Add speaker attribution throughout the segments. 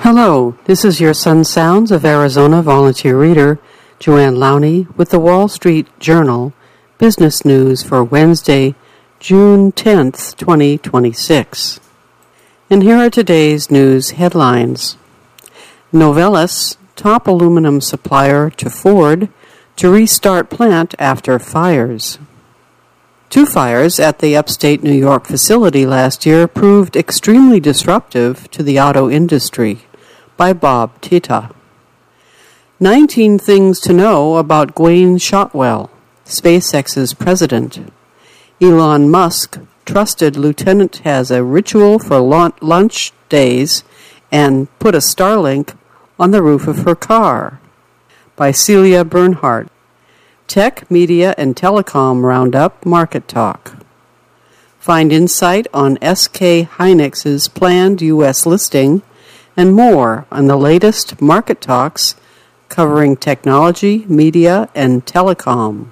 Speaker 1: Hello, this is your Sun Sounds of Arizona volunteer reader, Joanne Lowney, with the Wall Street Journal Business News for Wednesday, June 10th, 2026. And here are today's news headlines. Novelis, top aluminum supplier to Ford, to restart plant after fires. Two fires at the upstate New York facility last year proved extremely disruptive to the auto industry. By Bob Tita. 19 things to know about Gwynne Shotwell, SpaceX's president. Elon Musk, trusted lieutenant, has a ritual for lunch days and put a Starlink on the roof of her car. By Celia Bernhardt. Tech, Media, and Telecom Roundup Market Talk. Find insight on SK Hynix's planned U.S. listing and more on the latest market talks covering technology, media, and telecom.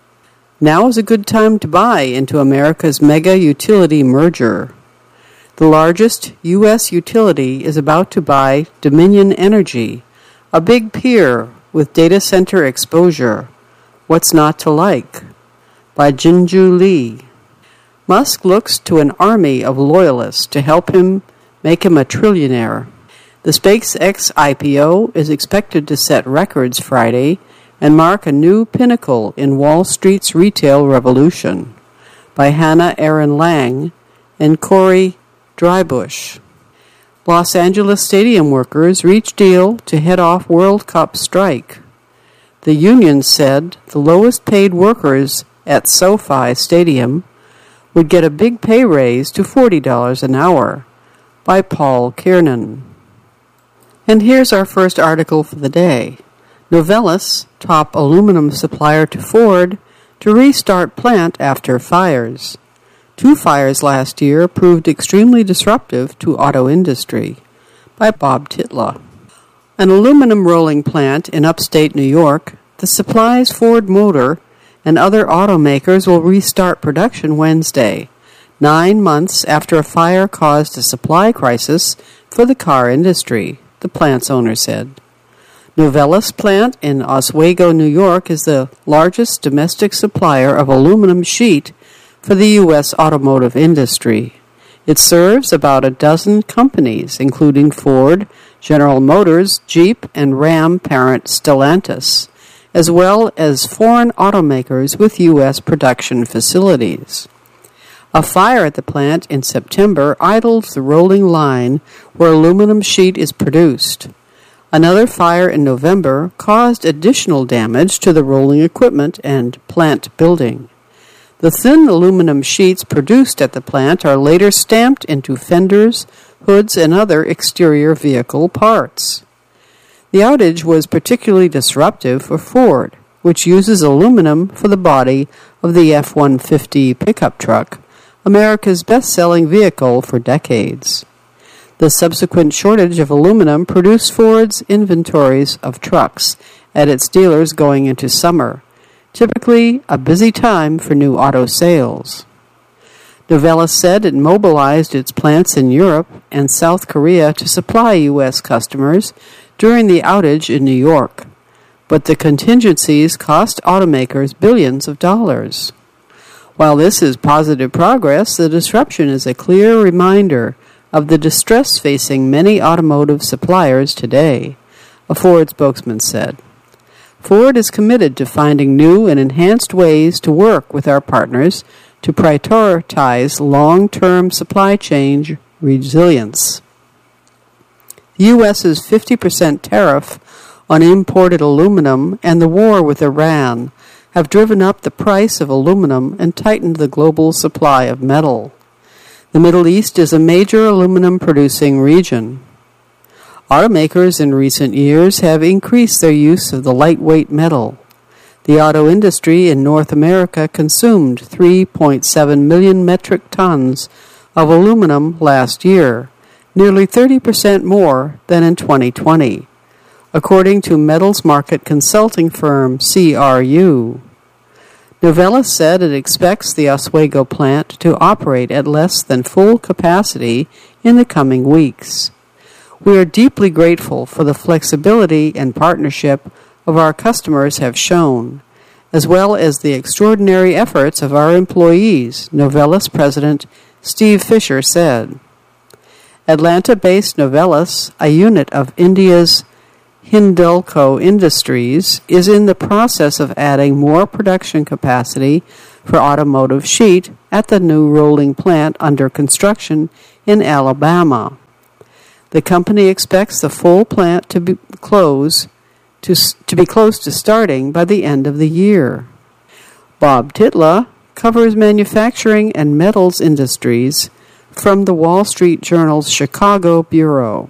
Speaker 1: Now is a good time to buy into America's mega utility merger. The largest U.S. utility is about to buy Dominion Energy, a big peer with data center exposure. What's not to like? By Jinju Lee. Musk looks to an army of loyalists to help him make him a trillionaire. The SpaceX IPO is expected to set records Friday and mark a new pinnacle in Wall Street's retail revolution. By Hannah Aaron Lang and Corey Drybush. Los Angeles stadium workers reach deal to head off World Cup strike. The union said the lowest paid workers at SoFi Stadium would get a big pay raise to $40 an hour. By Paul Kiernan. And here's our first article for the day. Novelis, top aluminum supplier to Ford, to restart plant after fires. Two fires last year proved extremely disruptive to auto industry. By Bob Titla. An aluminum rolling plant in upstate New York that supplies Ford Motor and other automakers will restart production Wednesday, 9 months after a fire caused a supply crisis for the car industry, the plant's owner said. Novelis plant in Oswego, New York is the largest domestic supplier of aluminum sheet for the U.S. automotive industry. It serves about a dozen companies, including Ford, General Motors, Jeep, and Ram parent Stellantis, as well as foreign automakers with U.S. production facilities. A fire at the plant in September idled the rolling line where aluminum sheet is produced. Another fire in November caused additional damage to the rolling equipment and plant building. The thin aluminum sheets produced at the plant are later stamped into fenders, hoods, and other exterior vehicle parts. The outage was particularly disruptive for Ford, which uses aluminum for the body of the F-150 pickup truck, America's best-selling vehicle for decades. The subsequent shortage of aluminum produced Ford's inventories of trucks at its dealers going into summer, typically a busy time for new auto sales. Novelis said it mobilized its plants in Europe and South Korea to supply U.S. customers during the outage in New York, but the contingencies cost automakers billions of dollars. While this is positive progress, the disruption is a clear reminder of the distress facing many automotive suppliers today, a Ford spokesman said. Ford is committed to finding new and enhanced ways to work with our partners to prioritize long-term supply chain resilience. The U.S.'s 50% tariff on imported aluminum and the war with Iran have driven up the price of aluminum and tightened the global supply of metal. The Middle East is a major aluminum-producing region. Automakers in recent years have increased their use of the lightweight metal. The auto industry in North America consumed 3.7 million metric tons of aluminum last year, nearly 30% more than in 2020, according to metals market consulting firm CRU. Novelis said it expects the Oswego plant to operate at less than full capacity in the coming weeks. We are deeply grateful for the flexibility and partnership of our customers have shown, as well as the extraordinary efforts of our employees, Novellus President Steve Fisher said. Atlanta-based Novellus, a unit of India's Hindalco Industries, is in the process of adding more production capacity for automotive sheet at the new rolling plant under construction in Alabama. The company expects the full plant to be close to starting by the end of the year. Bob Titla covers manufacturing and metals industries from the Wall Street Journal's Chicago Bureau.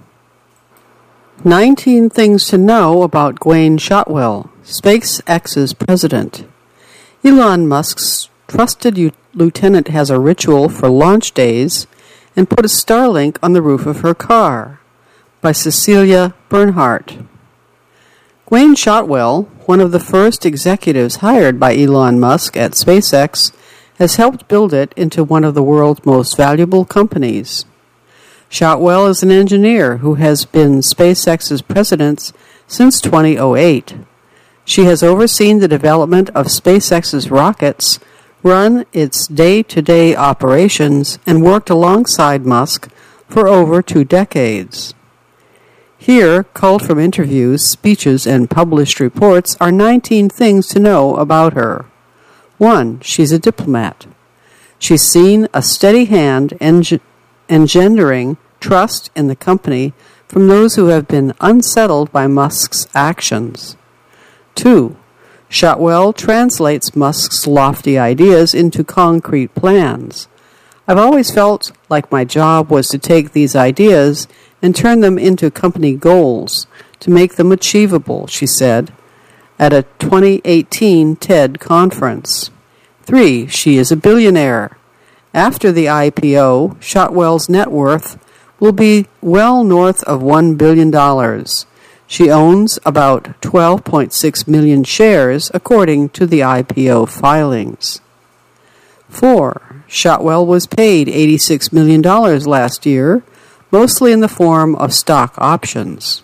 Speaker 1: 19 Things to Know About Gwynne Shotwell, SpaceX's president. Elon Musk's trusted lieutenant has a ritual for launch days and put a Starlink on the roof of her car, by Cecilia Bernhardt. Gwynne Shotwell, one of the first executives hired by Elon Musk at SpaceX, has helped build it into one of the world's most valuable companies. Shotwell is an engineer who has been SpaceX's president since 2008. She has overseen the development of SpaceX's rockets, run its day-to-day operations, and worked alongside Musk for over 2 decades. Here, culled from interviews, speeches, and published reports, are 19 things to know about her. 1. She's a diplomat. She's seen a steady hand engendering trust in the company from those who have been unsettled by Musk's actions. 2. Shotwell translates Musk's lofty ideas into concrete plans. I've always felt like my job was to take these ideas and turn them into company goals to make them achievable, she said, at a 2018 TED conference. 3. She is a billionaire. After the IPO, Shotwell's net worth will be well north of $1 billion. She owns about 12.6 million shares, according to the IPO filings. 4. Shotwell was paid $86 million last year, mostly in the form of stock options.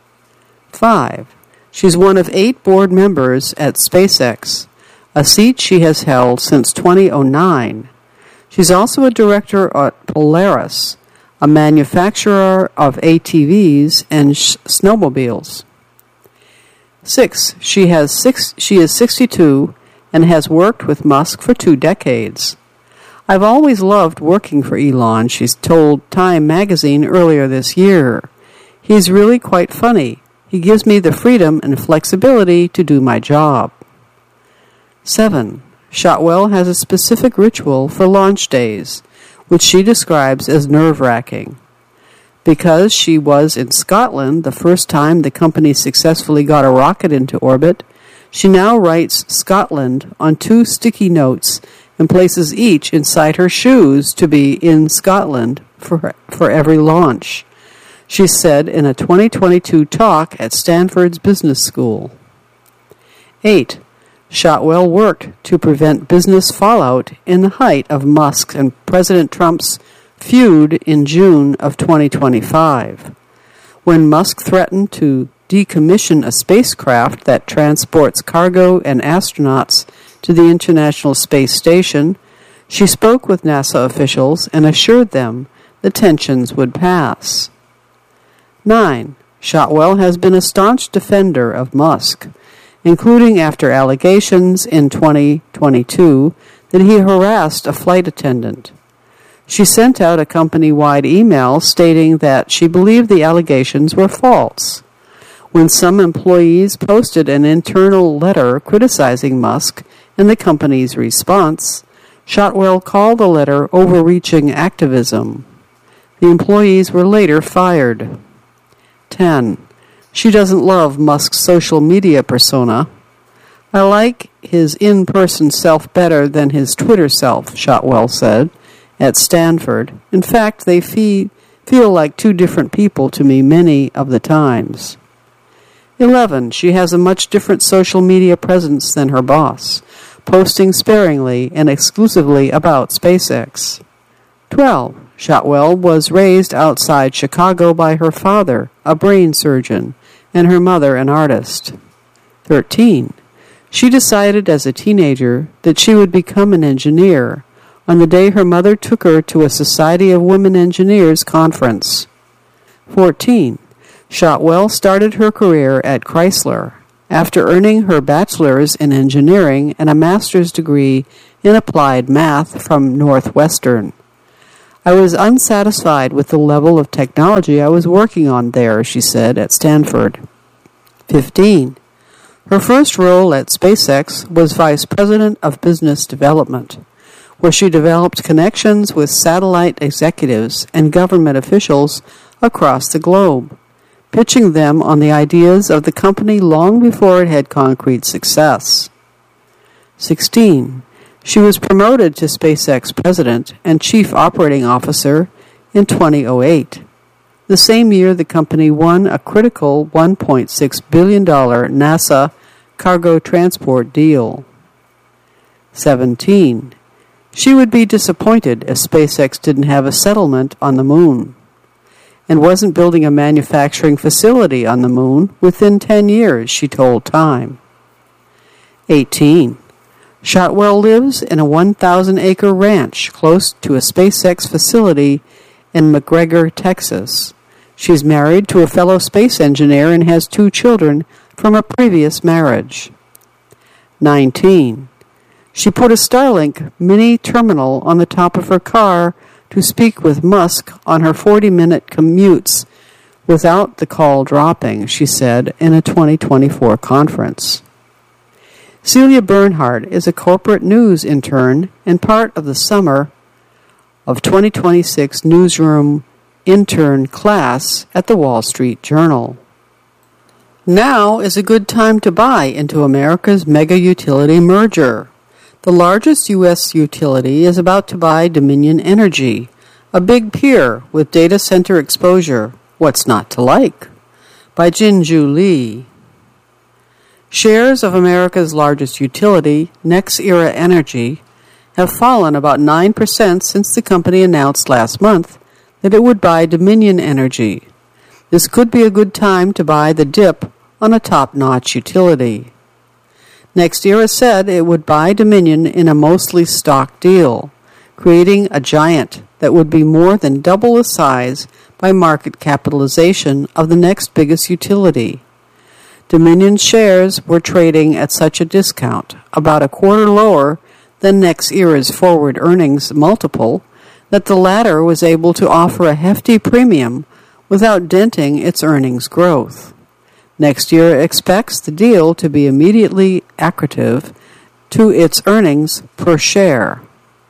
Speaker 1: 5. She's one of 8 board members at SpaceX, a seat she has held since 2009. She's also a director at Polaris, a manufacturer of ATVs and snowmobiles. 6. She is 62 and has worked with Musk for 2 decades. I've always loved working for Elon, she's told Time magazine earlier this year. He's really quite funny. He gives me the freedom and flexibility to do my job. 7. Shotwell has a specific ritual for launch days, which she describes as nerve-wracking. Because she was in Scotland the first time the company successfully got a rocket into orbit, she now writes Scotland on 2 sticky notes and places each inside her shoes to be in Scotland for every launch, she said in a 2022 talk at Stanford's Business School. 8. Shotwell worked to prevent business fallout in the height of Musk and President Trump's feud in June of 2025. When Musk threatened to decommission a spacecraft that transports cargo and astronauts to the International Space Station, she spoke with NASA officials and assured them the tensions would pass. 9. Shotwell has been a staunch defender of Musk, including after allegations in 2022 that he harassed a flight attendant. She sent out a company-wide email stating that she believed the allegations were false. When some employees posted an internal letter criticizing Musk and the company's response, Shotwell called the letter overreaching activism. The employees were later fired. 10. She doesn't love Musk's social media persona. I like his in-person self better than his Twitter self, Shotwell said, at Stanford. In fact, they feel like 2 different people to me many of the times. 11. She has a much different social media presence than her boss, posting sparingly and exclusively about SpaceX. 12. Shotwell was raised outside Chicago by her father, a brain surgeon, and her mother, an artist. 13. She decided as a teenager that she would become an engineer on the day her mother took her to a Society of Women Engineers conference. 14. Shotwell started her career at Chrysler after earning her bachelor's in engineering and a master's degree in applied math from Northwestern. I was unsatisfied with the level of technology I was working on there, she said, at Stanford. 15. Her first role at SpaceX was Vice President of Business Development, where she developed connections with satellite executives and government officials across the globe, pitching them on the ideas of the company long before it had concrete success. 16. She was promoted to SpaceX President and Chief Operating Officer in 2008. The same year, the company won a critical $1.6 billion NASA cargo transport deal. 17. She would be disappointed if SpaceX didn't have a settlement on the moon and wasn't building a manufacturing facility on the moon within 10 years, she told Time. 18. Shotwell lives in a 1,000-acre ranch close to a SpaceX facility in McGregor, Texas. She's married to a fellow space engineer and has 2 children from a previous marriage. 19. She put a Starlink mini terminal on the top of her car to speak with Musk on her 40-minute commutes without the call dropping, she said in a 2024 conference. Celia Bernhardt is a corporate news intern and part of the summer of 2026 newsroom intern class at the Wall Street Journal. Now is a good time to buy into America's mega utility merger. The largest U.S. utility is about to buy Dominion Energy, a big peer with data center exposure. What's not to like? By Jinju Lee. Shares of America's largest utility, NextEra Energy, have fallen about 9% since the company announced last month that it would buy Dominion Energy. This could be a good time to buy the dip on a top-notch utility. NextEra said it would buy Dominion in a mostly stock deal, creating a giant that would be more than double the size by market capitalization of the next biggest utility. Dominion shares were trading at such a discount, about a quarter lower than NextEra's forward earnings multiple, that the latter was able to offer a hefty premium without denting its earnings growth. NextEra expects the deal to be immediately accretive to its earnings per share.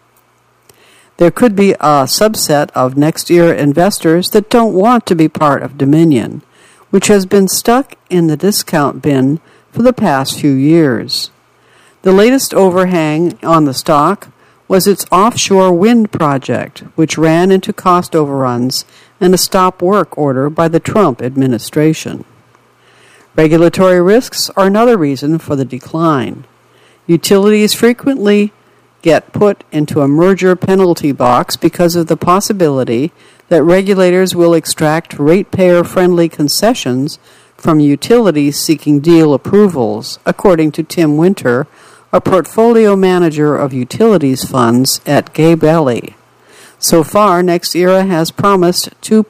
Speaker 1: There could be a subset of NextEra investors that don't want to be part of Dominion, which has been stuck in the discount bin for the past few years. The latest overhang on the stock was its offshore wind project, which ran into cost overruns and a stop work order by the Trump administration. Regulatory risks are another reason for the decline. Utilities frequently get put into a merger penalty box because of the possibility that regulators will extract ratepayer-friendly concessions from utilities seeking deal approvals, according to Tim Winter, a portfolio manager of utilities funds at Gabelli. So far, NextEra has promised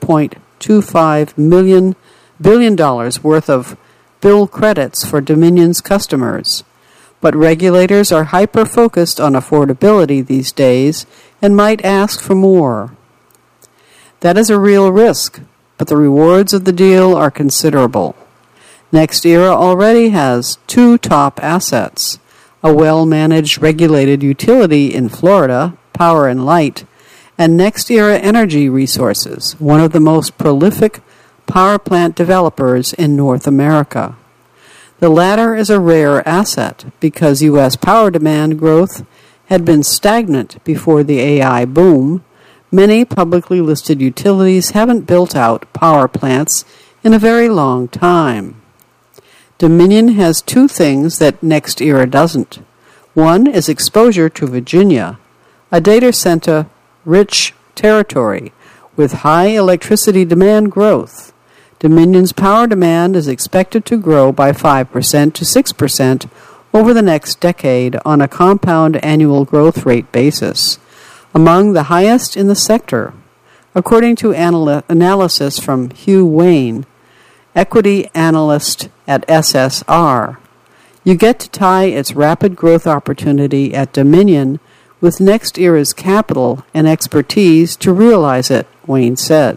Speaker 1: $2.25 billion worth of bill credits for Dominion's customers. But regulators are hyper-focused on affordability these days and might ask for more. That is a real risk, but the rewards of the deal are considerable. NextEra already has 2 top assets, a well-managed regulated utility in Florida, Power and Light, and NextEra Energy Resources, one of the most prolific power plant developers in North America. The latter is a rare asset because U.S. power demand growth had been stagnant before the AI boom. Many publicly listed utilities haven't built out power plants in a very long time. Dominion has 2 things that NextEra doesn't. One is exposure to Virginia, a data center-rich territory with high electricity demand growth. Dominion's power demand is expected to grow by 5% to 6% over the next decade on a compound annual growth rate basis, among the highest in the sector, according to analysis from Hugh Wayne, equity analyst at SSR. You get to tie its rapid growth opportunity at Dominion with NextEra's capital and expertise to realize it, Wayne said.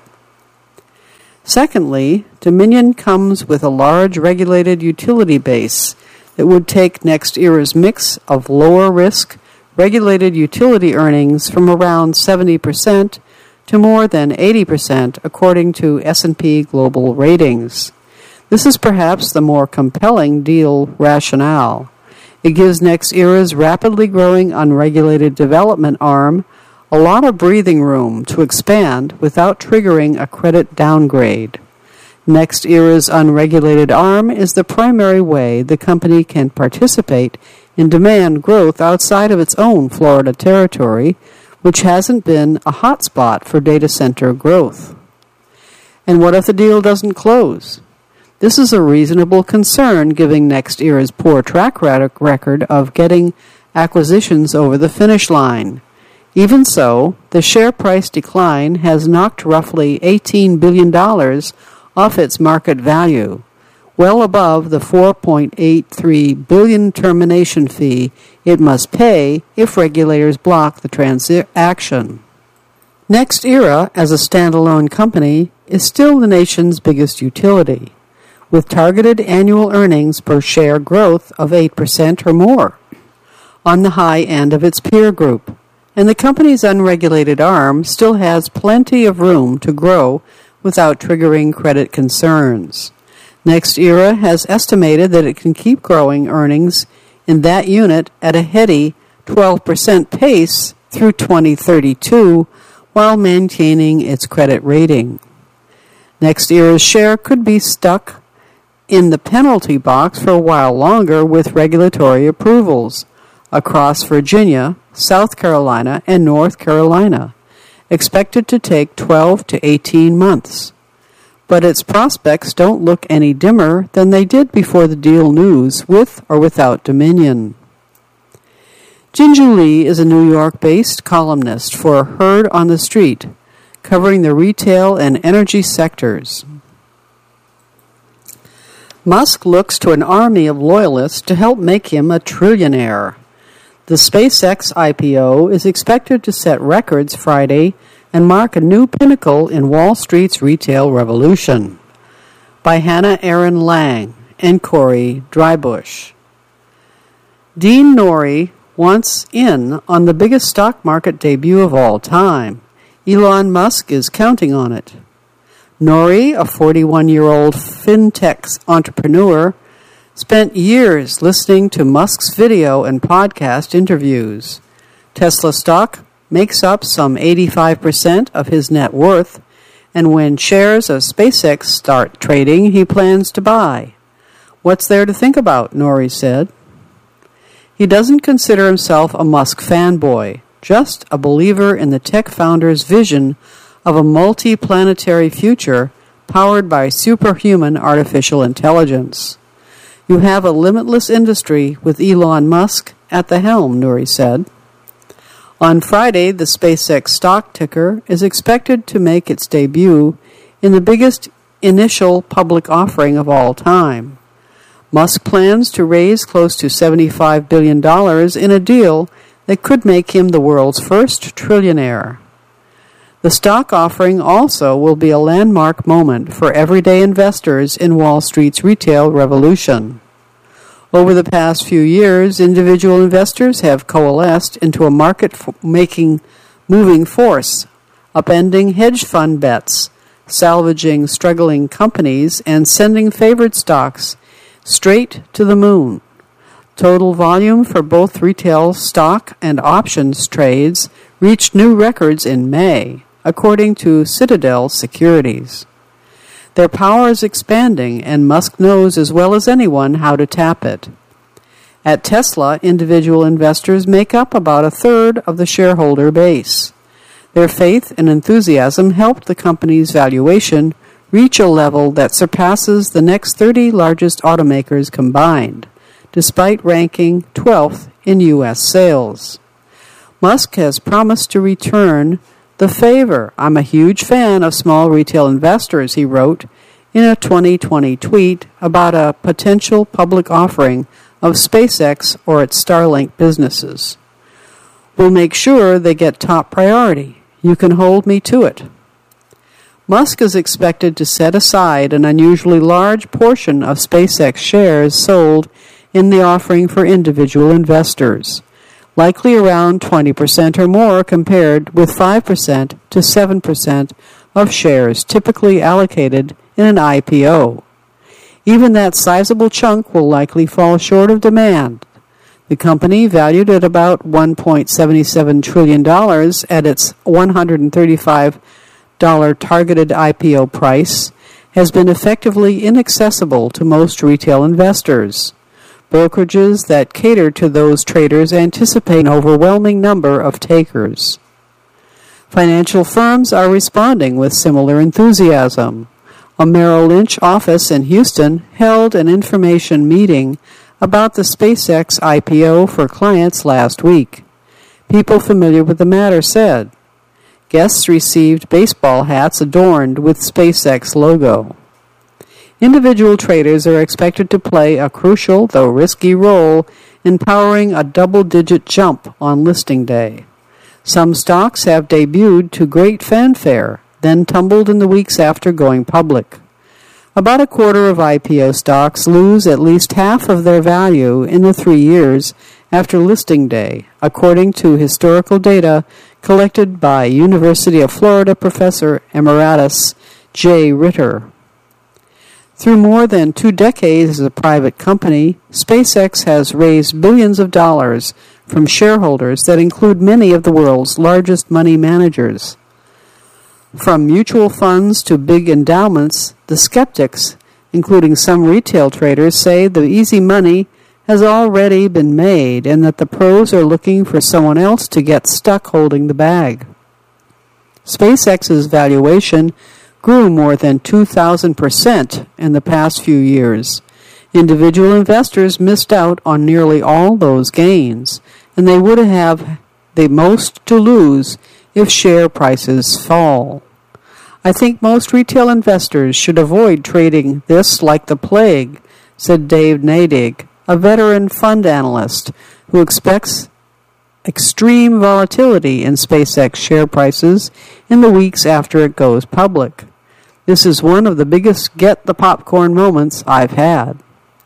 Speaker 1: Secondly, Dominion comes with a large regulated utility base that would take NextEra's mix of lower-risk regulated utility earnings from around 70% to more than 80%, according to S&P Global Ratings. This is perhaps the more compelling deal rationale. It gives NextEra's rapidly growing unregulated development arm a lot of breathing room to expand without triggering a credit downgrade. NextEra's unregulated arm is the primary way the company can participate in demand growth outside of its own Florida territory, which hasn't been a hotspot for data center growth. And what if the deal doesn't close? This is a reasonable concern given NextEra's poor track record of getting acquisitions over the finish line. Even so, the share price decline has knocked roughly $18 billion off its market value, well above the $4.83 billion termination fee it must pay if regulators block the transaction. NextEra, as a standalone company, is still the nation's biggest utility, with targeted annual earnings per share growth of 8% or more, on the high end of its peer group, and the company's unregulated arm still has plenty of room to grow without triggering credit concerns. NextEra has estimated that it can keep growing earnings in that unit at a heady 12% pace through 2032 while maintaining its credit rating. NextEra's share could be stuck in the penalty box for a while longer with regulatory approvals across Virginia, South Carolina, and North Carolina, expected to take 12 to 18 months. But its prospects don't look any dimmer than they did before the deal news, with or without Dominion. Jinju Lee is a New York-based columnist for Heard on the Street, covering the retail and energy sectors. Musk looks to an army of loyalists to help make him a trillionaire. The SpaceX IPO is expected to set records Friday and mark a new pinnacle in Wall Street's retail revolution. By Hannah Aaron Lang and Corey Drybush. Dean Norrie wants in on the biggest stock market debut of all time. Elon Musk is counting on it. Norrie, a 41-year-old fintech entrepreneur, spent years listening to Musk's video and podcast interviews. Tesla stock makes up some 85% of his net worth, and when shares of SpaceX start trading, he plans to buy. What's there to think about, Norrie said. He doesn't consider himself a Musk fanboy, just a believer in the tech founder's vision of a multi-planetary future powered by superhuman artificial intelligence. You have a limitless industry with Elon Musk at the helm, Norrie said. On Friday, the SpaceX stock ticker is expected to make its debut in the biggest initial public offering of all time. Musk plans to raise close to $75 billion in a deal that could make him the world's first trillionaire. The stock offering also will be a landmark moment for everyday investors in Wall Street's retail revolution. Over the past few years, individual investors have coalesced into a market-moving force, upending hedge fund bets, salvaging struggling companies, and sending favored stocks straight to the moon. Total volume for both retail stock and options trades reached new records in May, according to Citadel Securities. Their power is expanding, and Musk knows as well as anyone how to tap it. At Tesla, individual investors make up about a third of the shareholder base. Their faith and enthusiasm helped the company's valuation reach a level that surpasses the next 30 largest automakers combined, despite ranking 12th in U.S. sales. Musk has promised to return the favor. "I'm a huge fan of small retail investors," he wrote in a 2020 tweet about a potential public offering of SpaceX or its Starlink businesses. "We'll make sure they get top priority. You can hold me to it." Musk is expected to set aside an unusually large portion of SpaceX shares sold in the offering for individual investors, likely around 20% or more compared with 5% to 7% of shares typically allocated in an IPO. Even that sizable chunk will likely fall short of demand. The company, valued at about $1.77 trillion at its $135 targeted IPO price, has been effectively inaccessible to most retail investors. Brokerages that cater to those traders anticipate an overwhelming number of takers. Financial firms are responding with similar enthusiasm. A Merrill Lynch office in Houston held an information meeting about the SpaceX IPO for clients last week. People familiar with the matter said. Guests received baseball hats adorned with SpaceX logo. Individual traders are expected to play a crucial, though risky, role in powering a double-digit jump on listing day. Some stocks have debuted to great fanfare, then tumbled in the weeks after going public. About a quarter of IPO stocks lose at least half of their value in the 3 years after listing day, according to historical data collected by University of Florida professor emeritus Jay Ritter. Through more than 2 decades as a private company, SpaceX has raised billions of dollars from shareholders that include many of the world's largest money managers. From mutual funds to big endowments, the skeptics, including some retail traders, say the easy money has already been made and that the pros are looking for someone else to get stuck holding the bag. SpaceX's valuation grew more than 2,000% in the past few years. Individual investors missed out on nearly all those gains, and they would have the most to lose if share prices fall. "I think most retail investors should avoid trading this like the plague," said Dave Nadig, a veteran fund analyst who expects extreme volatility in SpaceX share prices in the weeks after it goes public. "This is one of the biggest get-the-popcorn moments I've had."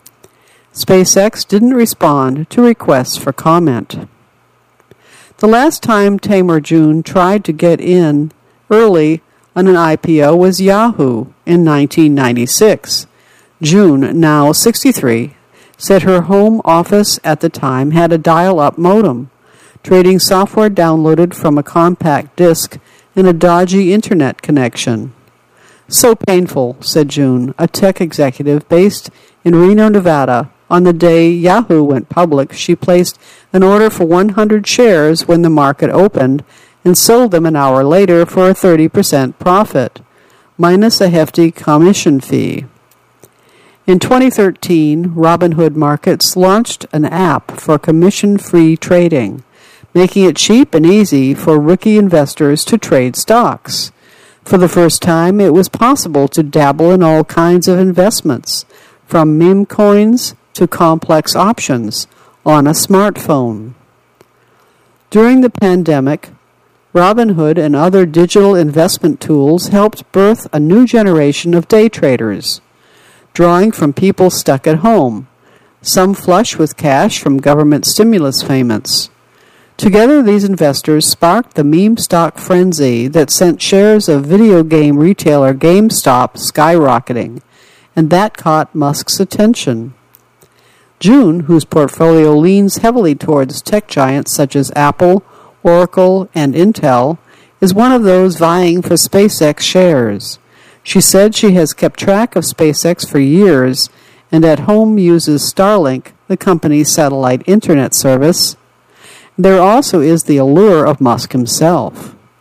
Speaker 1: SpaceX didn't respond to requests for comment. The last time Tamer June tried to get in early on an IPO was Yahoo in 1996. June, now 63, said her home office at the time had a dial-up modem, trading software downloaded from a compact disc and a dodgy internet connection. "So painful," said June, a tech executive based in Reno, Nevada. On the day Yahoo went public, she placed an order for 100 shares when the market opened and sold them an hour later for a 30% profit, minus a hefty commission fee. In 2013, Robinhood Markets launched an app for commission-free trading, making it cheap and easy for rookie investors to trade stocks. For the first time, it was possible to dabble in all kinds of investments, from meme coins to complex options, on a smartphone. During the pandemic, Robinhood and other digital investment tools helped birth a new generation of day traders, drawing from people stuck at home, some flush with cash from government stimulus payments. Together, these investors sparked the meme stock frenzy that sent shares of video game retailer GameStop skyrocketing, and that caught Musk's attention. June, whose portfolio leans heavily towards tech giants such as Apple, Oracle, and Intel, is one of those vying for SpaceX shares. She said she has kept track of SpaceX for years and at home uses Starlink, the company's satellite internet service. There also is the allure of Musk himself.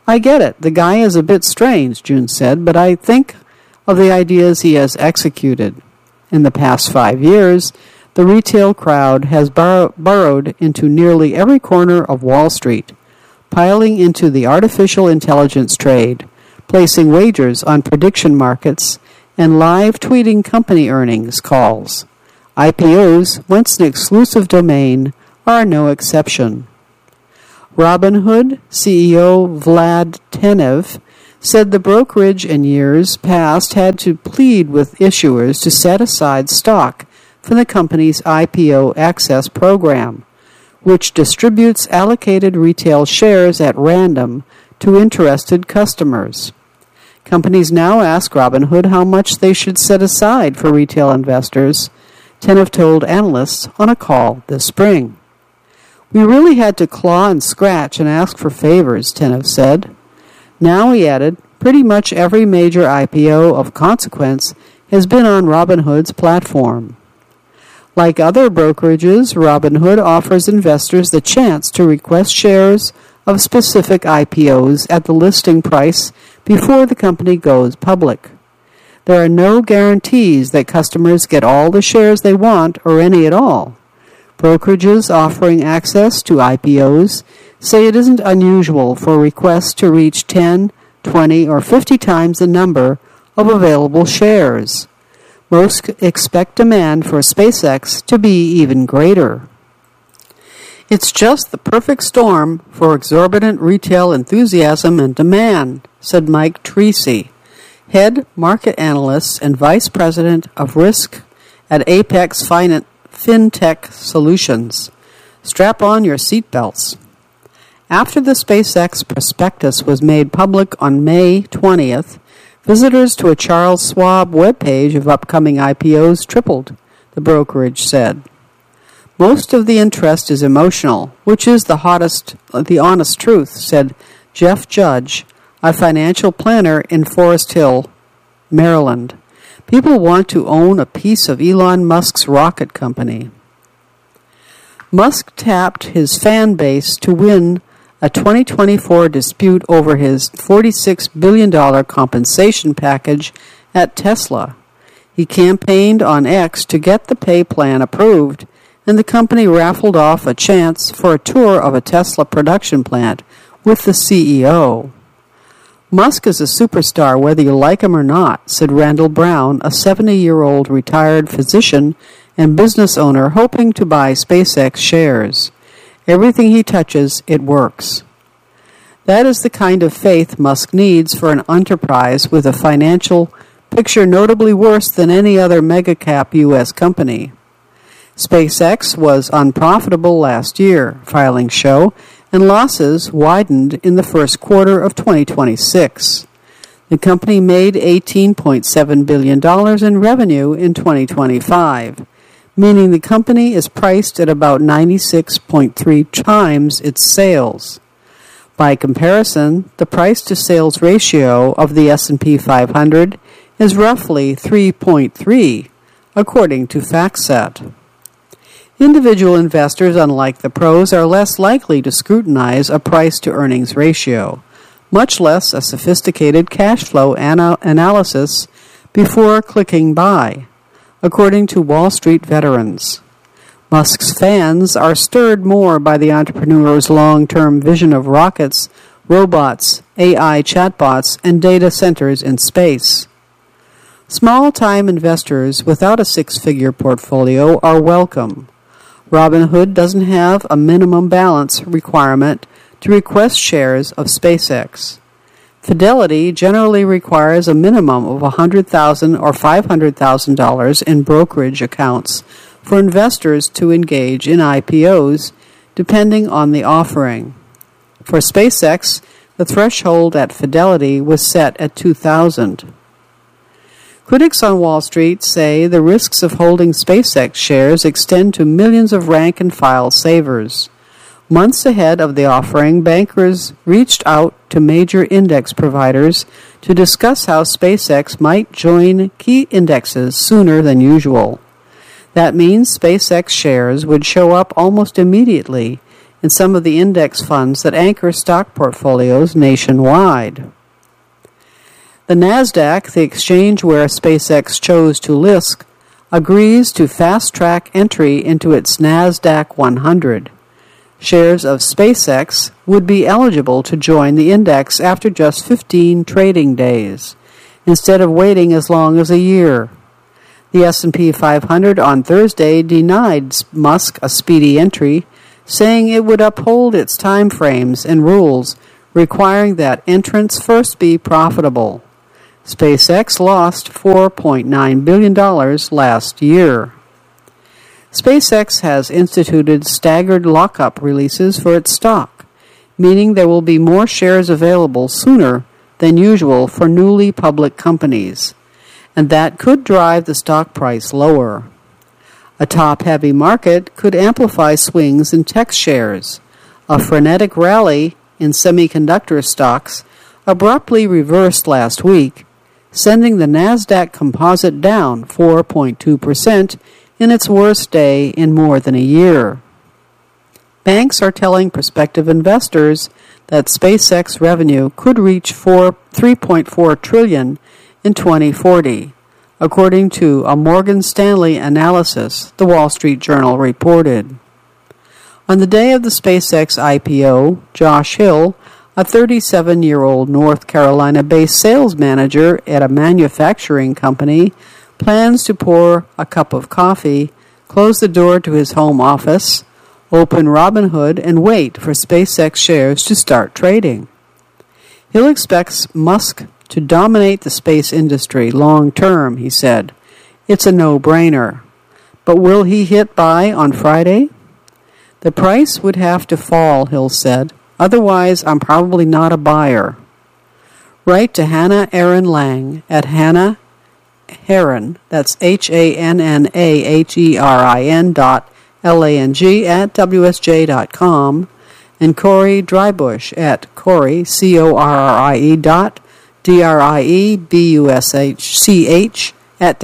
Speaker 1: I get it. The guy is a bit strange, June said, but I think of the ideas he has executed. In the past 5 years, the retail crowd has burrowed into nearly every corner of Wall Street, piling into the artificial intelligence trade, placing wagers on prediction markets, and live tweeting company earnings calls. IPOs, once an exclusive domain, are no exception. Robinhood CEO Vlad Tenev said the brokerage in years past had to plead with issuers to set aside stock for the company's IPO Access program, which distributes allocated retail shares at random to interested customers. Companies now ask Robinhood how much they should set aside for retail investors, Tenev told analysts on a call this spring. We really had to claw and scratch and ask for favors, Tenev said. Now, he added, pretty much every major IPO of consequence has been on Robinhood's platform. Like other brokerages, Robinhood offers investors the chance to request shares of specific IPOs at the listing price before the company goes public. There are no guarantees that customers get all the shares they want or any at all. Brokerages offering access to IPOs say it isn't unusual for requests to reach 10, 20, or 50 times the number of available shares. Most expect demand for SpaceX to be even greater. It's just the perfect storm for exorbitant retail enthusiasm and demand, said Mike Treacy, head market analyst and vice president of risk at Apex FinTech Solutions. Strap on your seatbelts. After the SpaceX prospectus was made public on May 20th, visitors to a Charles Schwab webpage of upcoming IPOs tripled, the brokerage said. Most of the interest is emotional, which is the honest truth, said Jeff Judge, a financial planner in Forest Hill, Maryland. People want to own a piece of Elon Musk's rocket company. Musk tapped his fan base to win a 2024 dispute over his $46 billion compensation package at Tesla. He campaigned on X to get the pay plan approved, and the company raffled off a chance for a tour of a Tesla production plant with the CEO. Musk is a superstar whether you like him or not, said Randall Brown, a 70-year-old retired physician and business owner hoping to buy SpaceX shares. Everything he touches, it works. That is the kind of faith Musk needs for an enterprise with a financial picture notably worse than any other mega-cap U.S. company. SpaceX was unprofitable last year, filings show, and losses widened in the first quarter of 2026. The company made $18.7 billion in revenue in 2025, meaning the company is priced at about 96.3 times its sales. By comparison, the price-to-sales ratio of the S&P 500 is roughly 3.3, according to FactSet. Individual investors, unlike the pros, are less likely to scrutinize a price-to-earnings ratio, much less a sophisticated cash flow analysis before clicking buy, according to Wall Street veterans. Musk's fans are stirred more by the entrepreneur's long-term vision of rockets, robots, AI chatbots, and data centers in space. Small-time investors without a six-figure portfolio are welcome. Robinhood doesn't have a minimum balance requirement to request shares of SpaceX. Fidelity generally requires a minimum of $100,000 or $500,000 in brokerage accounts for investors to engage in IPOs, depending on the offering. For SpaceX, the threshold at Fidelity was set at $2,000. Critics on Wall Street say the risks of holding SpaceX shares extend to millions of rank-and-file savers. Months ahead of the offering, bankers reached out to major index providers to discuss how SpaceX might join key indexes sooner than usual. That means SpaceX shares would show up almost immediately in some of the index funds that anchor stock portfolios nationwide. The NASDAQ, the exchange where SpaceX chose to list, agrees to fast-track entry into its NASDAQ 100. Shares of SpaceX would be eligible to join the index after just 15 trading days, instead of waiting as long as a year. The S&P 500 on Thursday denied Musk a speedy entry, saying it would uphold its time frames and rules requiring that entrants first be profitable. SpaceX lost $4.9 billion last year. SpaceX has instituted staggered lockup releases for its stock, meaning there will be more shares available sooner than usual for newly public companies, and that could drive the stock price lower. A top-heavy market could amplify swings in tech shares. A frenetic rally in semiconductor stocks abruptly reversed last week, sending the NASDAQ composite down 4.2% in its worst day in more than a year. Banks are telling prospective investors that SpaceX revenue could reach $3.4 trillion in 2040, according to a Morgan Stanley analysis, the Wall Street Journal reported. On the day of the SpaceX IPO, Josh Hill, a 37-year-old North Carolina-based sales manager at a manufacturing company, plans to pour a cup of coffee, close the door to his home office, open Robinhood, and wait for SpaceX shares to start trading. Hill expects Musk to dominate the space industry long term, he said. It's a no-brainer. But will he hit buy on Friday? The price would have to fall, Hill said. Otherwise, I'm probably not a buyer. Write to Hannah Aaron Lang at Hannah Heron, that's HANNAHERIN.LANG at WSJ.com, and Corey Drybush at Corey, CORRIE DRIEBUSCH at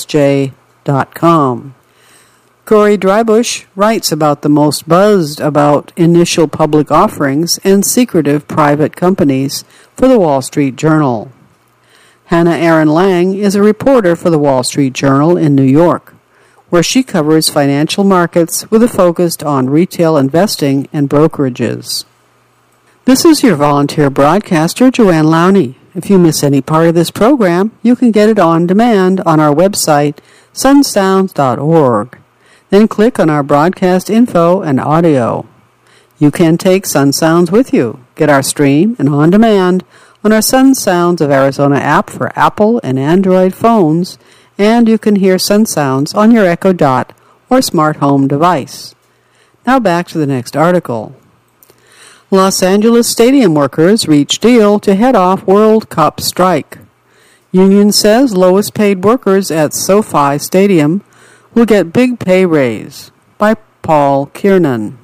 Speaker 1: WSJ.com. Corey Drybush writes about the most buzzed about initial public offerings and secretive private companies for the Wall Street Journal. Hannah Aaron Lang is a reporter for the Wall Street Journal in New York, where she covers financial markets with a focus on retail investing and brokerages. This is your volunteer broadcaster, Joanne Lowney. If you miss any part of this program, you can get it on demand on our website, sunsounds.org. Then click on our broadcast info and audio. You can take Sun Sounds with you. Get our stream and on demand on our Sun Sounds of Arizona app for Apple and Android phones, and you can hear Sun Sounds on your Echo Dot or smart home device. Now back to the next article. Los Angeles stadium workers reach deal to head off World Cup strike. Union says lowest paid workers at SoFi Stadium will get big pay raise, by Paul Kiernan.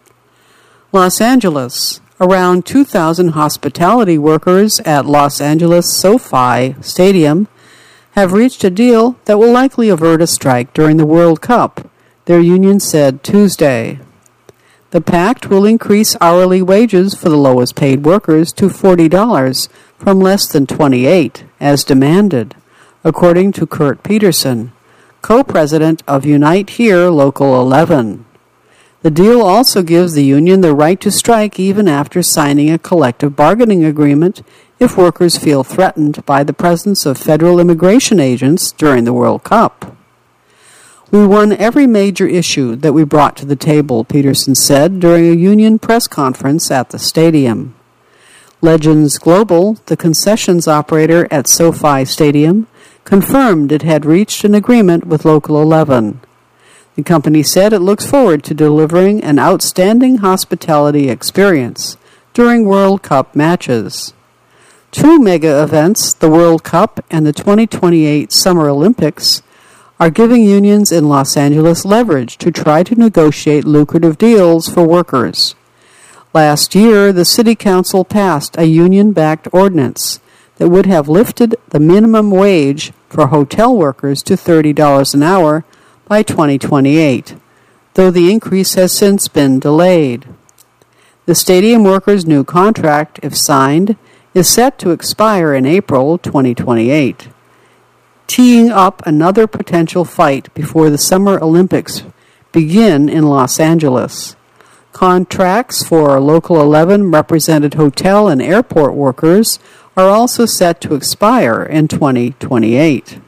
Speaker 1: Los Angeles. Around 2,000 hospitality workers at Los Angeles SoFi Stadium have reached a deal that will likely avert a strike during the World Cup, their union said Tuesday. The pact will increase hourly wages for the lowest paid workers to $40 from less than $28, as demanded, according to Kurt Peterson, co-president of Unite Here Local 11. The deal also gives the union the right to strike even after signing a collective bargaining agreement if workers feel threatened by the presence of federal immigration agents during the World Cup. We won every major issue that we brought to the table, Peterson said during a union press conference at the stadium. Legends Global, the concessions operator at SoFi Stadium, confirmed it had reached an agreement with Local 11. The company said it looks forward to delivering an outstanding hospitality experience during World Cup matches. Two mega events, the World Cup and the 2028 Summer Olympics, are giving unions in Los Angeles leverage to try to negotiate lucrative deals for workers. Last year, the City Council passed a union-backed ordinance that would have lifted the minimum wage for hotel workers to $30 an hour by 2028, though the increase has since been delayed. The stadium workers' new contract, if signed, is set to expire in April 2028, teeing up another potential fight before the Summer Olympics begin in Los Angeles. Contracts for Local 11 represented hotel and airport workers are also set to expire in 2028.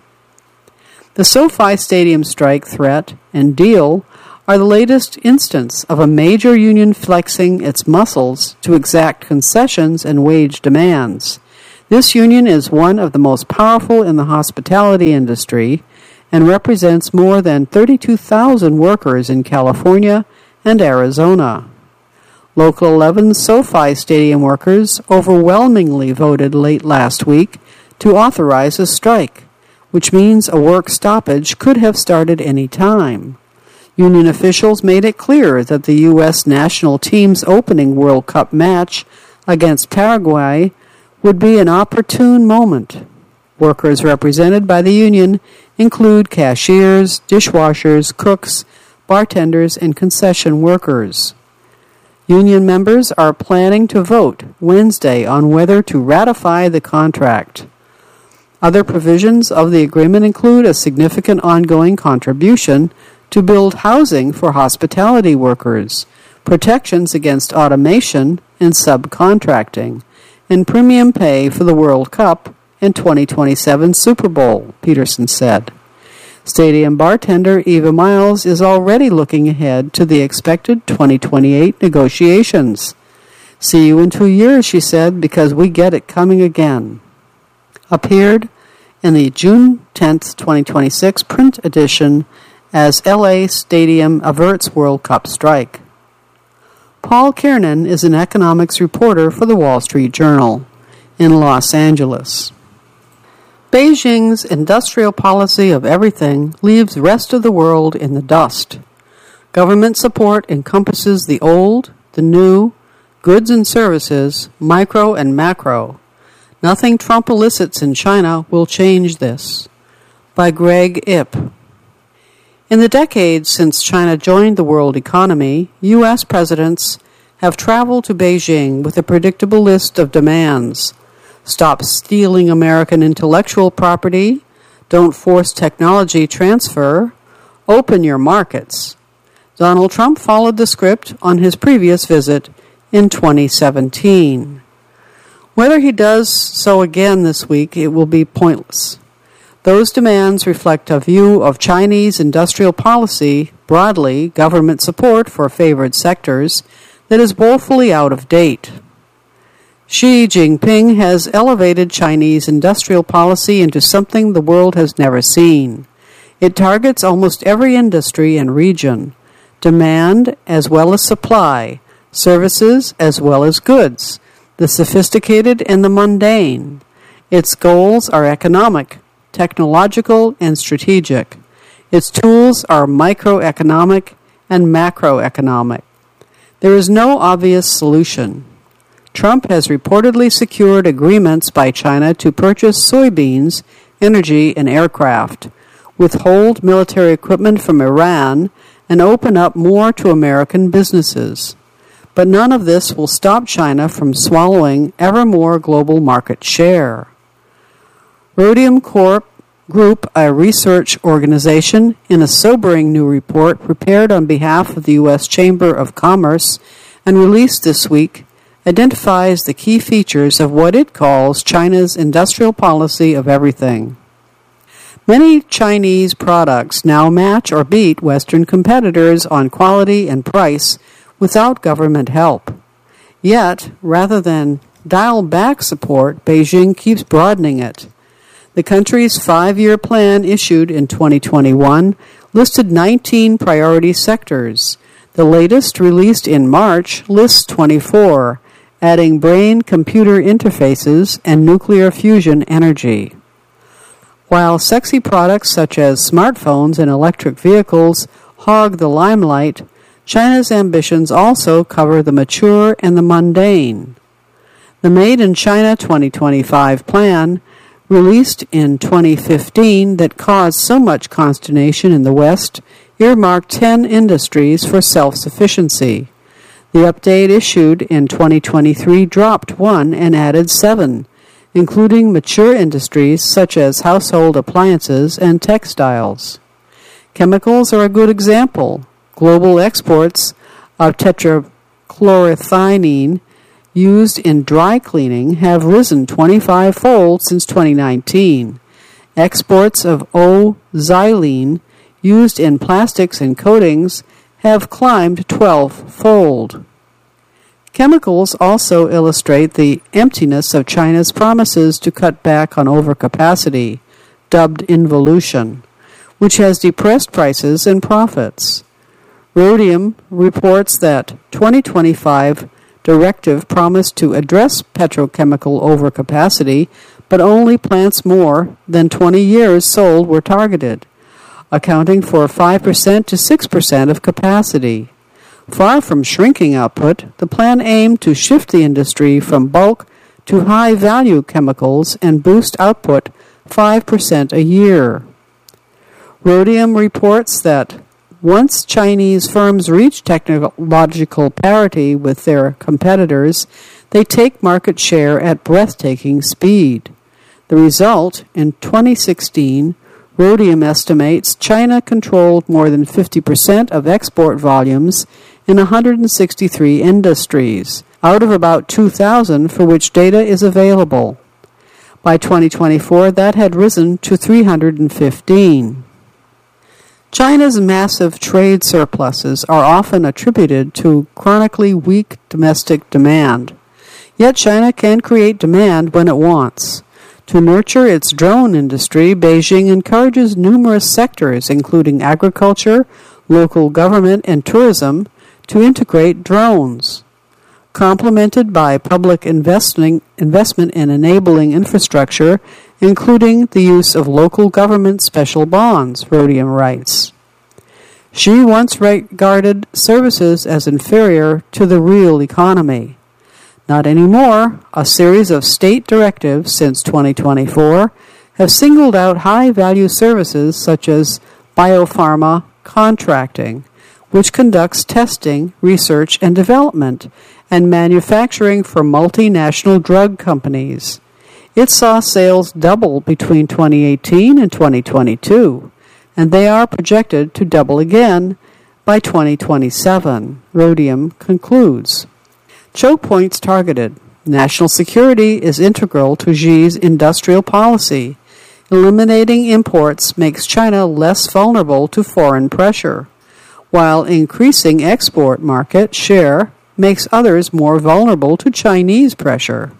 Speaker 1: The SoFi Stadium strike threat and deal are the latest instance of a major union flexing its muscles to exact concessions and wage demands. This union is one of the most powerful in the hospitality industry and represents more than 32,000 workers in California and Arizona. Local 11 SoFi Stadium workers overwhelmingly voted late last week to authorize a strike, which means a work stoppage could have started any time. Union officials made it clear that the U.S. national team's opening World Cup match against Paraguay would be an opportune moment. Workers represented by the union include cashiers, dishwashers, cooks, bartenders, and concession workers. Union members are planning to vote Wednesday on whether to ratify the contract. Other provisions of the agreement include a significant ongoing contribution to build housing for hospitality workers, protections against automation and subcontracting, and premium pay for the World Cup and 2027 Super Bowl, Peterson said. Stadium bartender Eva Miles is already looking ahead to the expected 2028 negotiations. "See you in 2 years," she said, "because we get it coming again." Appeared in the June 10, 2026 print edition as LA Stadium averts World Cup strike. Paul Kiernan is an economics reporter for the Wall Street Journal in Los Angeles. Beijing's industrial policy of everything leaves the rest of the world in the dust. Government support encompasses the old, the new, goods and services, micro and macro. Nothing Trump elicits in China will change this. By Greg Ip. In the decades since China joined the world economy, U.S. presidents have traveled to Beijing with a predictable list of demands. Stop stealing American intellectual property, don't force technology transfer, open your markets. Donald Trump followed the script on his previous visit in 2017. Whether he does so again this week, it will be pointless. Those demands reflect a view of Chinese industrial policy, broadly government support for favored sectors, that is woefully out of date. Xi Jinping has elevated Chinese industrial policy into something the world has never seen. It targets almost every industry and region, demand as well as supply, services as well as goods, the sophisticated and the mundane. Its goals are economic, technological, and strategic. Its tools are microeconomic and macroeconomic. There is no obvious solution. Trump has reportedly secured agreements by China to purchase soybeans, energy, and aircraft, withhold military equipment from Iran, and open up more to American businesses. But none of this will stop China from swallowing ever more global market share. Rhodium Corp Group, a research organization, in a sobering new report prepared on behalf of the U.S. Chamber of Commerce and released this week, identifies the key features of what it calls China's industrial policy of everything. Many Chinese products now match or beat Western competitors on quality and price without government help. Yet, rather than dial back support, Beijing keeps broadening it. The country's 5-year plan issued in 2021 listed 19 priority sectors. The latest, released in March, lists 24, adding brain-computer interfaces and nuclear fusion energy. While sexy products such as smartphones and electric vehicles hog the limelight, China's ambitions also cover the mature and the mundane. The Made in China 2025 plan, released in 2015, that caused so much consternation in the West, earmarked 10 industries for self-sufficiency. The update issued in 2023 dropped 1 and added 7, including mature industries such as household appliances and textiles. Chemicals are a good example. Global exports of tetrachloroethylene used in dry cleaning have risen 25-fold since 2019. Exports of O-xylene used in plastics and coatings have climbed 12-fold. Chemicals also illustrate the emptiness of China's promises to cut back on overcapacity, dubbed involution, which has depressed prices and profits. Rhodium reports that 2025 directive promised to address petrochemical overcapacity, but only plants more than 20 years sold were targeted, accounting for 5% to 6% of capacity. Far from shrinking output, the plan aimed to shift the industry from bulk to high-value chemicals and boost output 5% a year. Rhodium reports that once Chinese firms reach technological parity with their competitors, they take market share at breathtaking speed. The result, in 2016, Rhodium estimates China controlled more than 50% of export volumes in 163 industries, out of about 2,000 for which data is available. By 2024, that had risen to 315. China's massive trade surpluses are often attributed to chronically weak domestic demand. Yet China can create demand when it wants. To nurture its drone industry, Beijing encourages numerous sectors, including agriculture, local government, and tourism, to integrate drones. Complemented by public investment in enabling infrastructure, including the use of local government special bonds, Rhodium writes. Xi once regarded services as inferior to the real economy. Not anymore. A series of state directives since 2024 have singled out high-value services such as biopharma contracting, which conducts testing, research and development, and manufacturing for multinational drug companies. It saw sales double between 2018 and 2022, and they are projected to double again by 2027, Rhodium concludes. Choke points targeted. National security is integral to Xi's industrial policy. Eliminating imports makes China less vulnerable to foreign pressure, while increasing export market share makes others more vulnerable to Chinese pressure.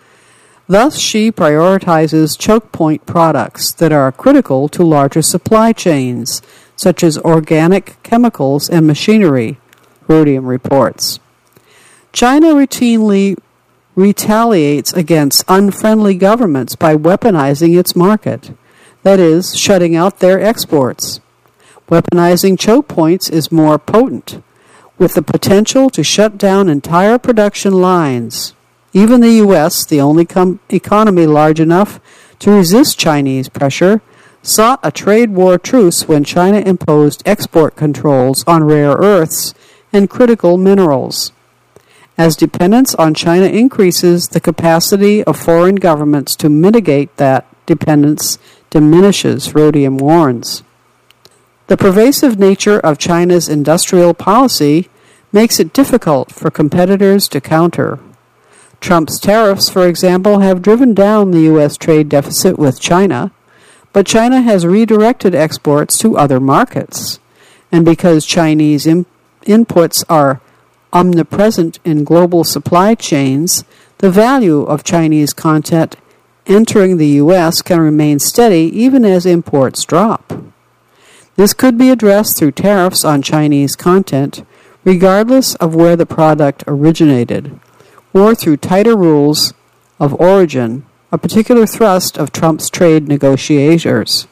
Speaker 1: Thus, Xi prioritizes choke point products that are critical to larger supply chains, such as organic chemicals and machinery, Rhodium reports. China routinely retaliates against unfriendly governments by weaponizing its market, that is, shutting out their exports. Weaponizing choke points is more potent, with the potential to shut down entire production lines. Even the U.S., the only economy large enough to resist Chinese pressure, sought a trade war truce when China imposed export controls on rare earths and critical minerals. As dependence on China increases, the capacity of foreign governments to mitigate that dependence diminishes, Rhodium warns. The pervasive nature of China's industrial policy makes it difficult for competitors to counter. Trump's tariffs, for example, have driven down the U.S. trade deficit with China, but China has redirected exports to other markets. And because Chinese inputs are omnipresent in global supply chains, the value of Chinese content entering the U.S. can remain steady even as imports drop. This could be addressed through tariffs on Chinese content, regardless of where the product originated, or through tighter rules of origin, a particular thrust of Trump's trade negotiators.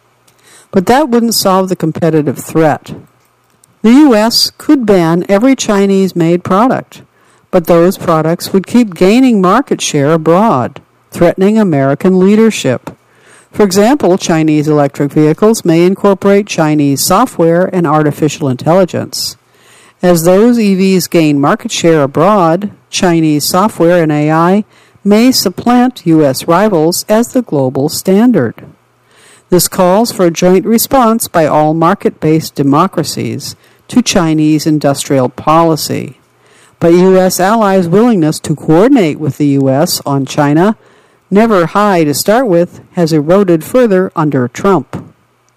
Speaker 1: But that wouldn't solve the competitive threat. The U.S. could ban every Chinese-made product, but those products would keep gaining market share abroad, threatening American leadership. For example, Chinese electric vehicles may incorporate Chinese software and artificial intelligence. As those EVs gain market share abroad, Chinese software and AI may supplant U.S. rivals as the global standard. This calls for a joint response by all market-based democracies to Chinese industrial policy. But U.S. allies' willingness to coordinate with the U.S. on China, never high to start with, has eroded further under Trump.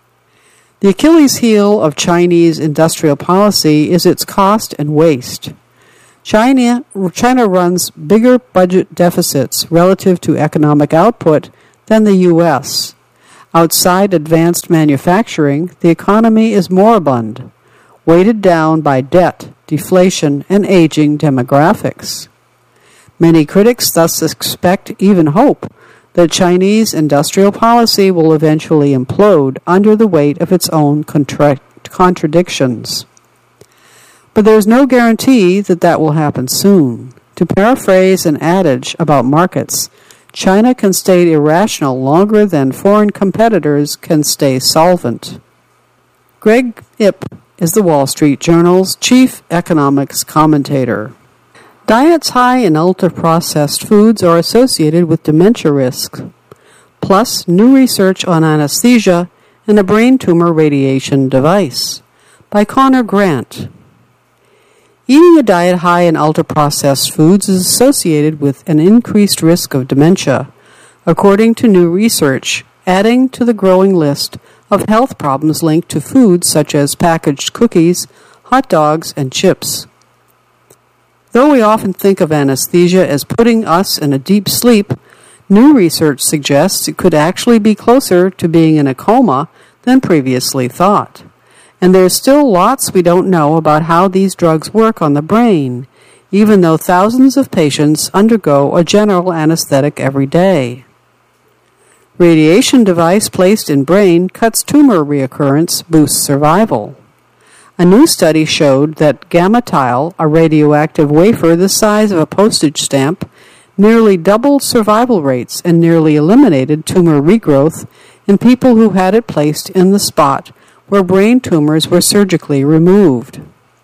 Speaker 1: The Achilles heel of Chinese industrial policy is its cost and waste. China runs bigger budget deficits relative to economic output than the U.S. Outside advanced manufacturing, the economy is moribund, weighted down by debt, deflation, and aging demographics. Many critics thus expect, even hope, that Chinese industrial policy will eventually implode under the weight of its own contradictions. But there is no guarantee that that will happen soon. To paraphrase an adage about markets, China can stay irrational longer than foreign competitors can stay solvent. Greg Ip is the Wall Street Journal's chief economics commentator. Diets high in ultra-processed foods are associated with dementia risk, plus new research on anesthesia and a brain tumor radiation device, by Connor Grant. Eating a diet high in ultra-processed foods is associated with an increased risk of dementia, according to new research, adding to the growing list of health problems linked to foods such as packaged cookies, hot dogs, and chips. Though we often think of anesthesia as putting us in a deep sleep, new research suggests it could actually be closer to being in a coma than previously thought. And there's still lots we don't know about how these drugs work on the brain, even though thousands of patients undergo a general anesthetic every day. Radiation device placed in brain cuts tumor reoccurrence, boosts survival. A new study showed that GammaTile, a radioactive wafer the size of a postage stamp, nearly doubled survival rates and nearly eliminated tumor regrowth in people who had it placed in the spot where brain tumors were surgically removed.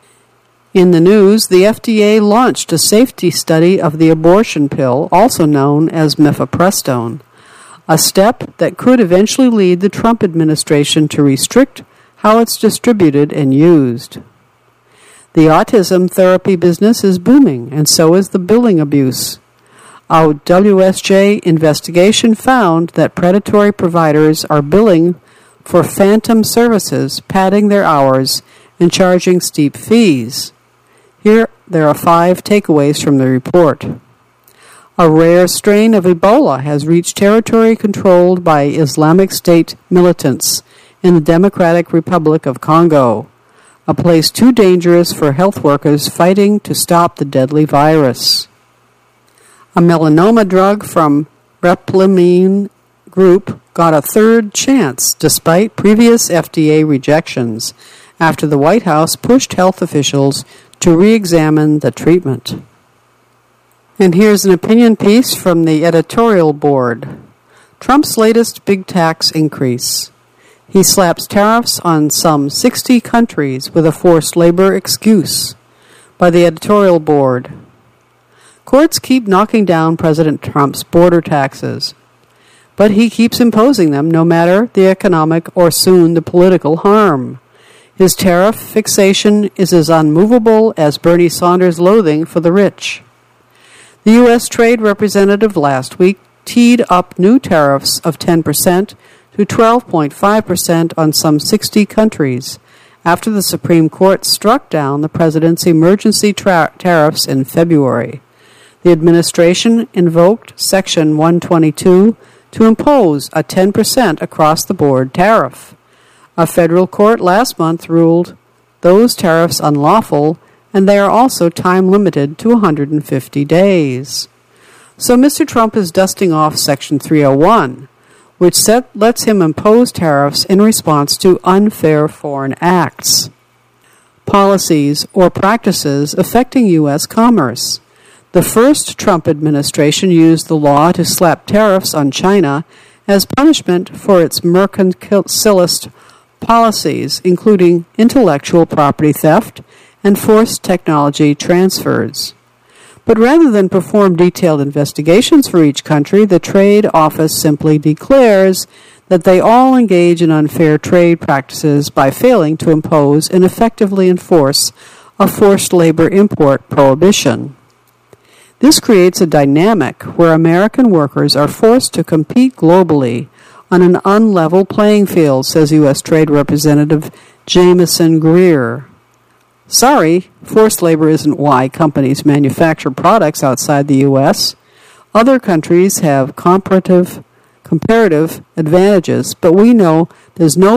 Speaker 1: In the news, the FDA launched a safety study of the abortion pill, also known as mifepristone, a step that could eventually lead the Trump administration to restrict how it's distributed and used. The autism therapy business is booming, and so is the billing abuse. A WSJ investigation found that predatory providers are billing for phantom services, padding their hours, and charging steep fees. Here there are 5 takeaways from the report. A rare strain of Ebola has reached territory controlled by Islamic State militants in the Democratic Republic of Congo, a place too dangerous for health workers fighting to stop the deadly virus. A melanoma drug from Replimune Group got a third chance despite previous FDA rejections after the White House pushed health officials to re-examine the treatment. And here's an opinion piece from the editorial board. Trump's latest big tax increase. He slaps tariffs on some 60 countries with a forced labor excuse. By the editorial board. Courts keep knocking down President Trump's border taxes, but he keeps imposing them no matter the economic or soon the political harm. His tariff fixation is as unmovable as Bernie Sanders' loathing for the rich. The U.S. Trade Representative last week teed up new tariffs of 10% to 12.5% on some 60 countries after the Supreme Court struck down the president's emergency tariffs in February. The administration invoked Section 122 to impose a 10% across-the-board tariff. A federal court last month ruled those tariffs unlawful, and they are also time-limited to 150 days. So Mr. Trump is dusting off Section 301, which lets him impose tariffs in response to unfair foreign acts, policies, or practices affecting U.S. commerce. The first Trump administration used the law to slap tariffs on China as punishment for its mercantilist policies, including intellectual property theft and forced technology transfers. But rather than perform detailed investigations for each country, the Trade Office simply declares that they all engage in unfair trade practices by failing to impose and effectively enforce a forced labor import prohibition. This creates a dynamic where American workers are forced to compete globally on an unlevel playing field, says U.S. Trade Representative Jameson Greer. Sorry, forced labor isn't why companies manufacture products outside the U.S. Other countries have comparative advantages, but we know there's no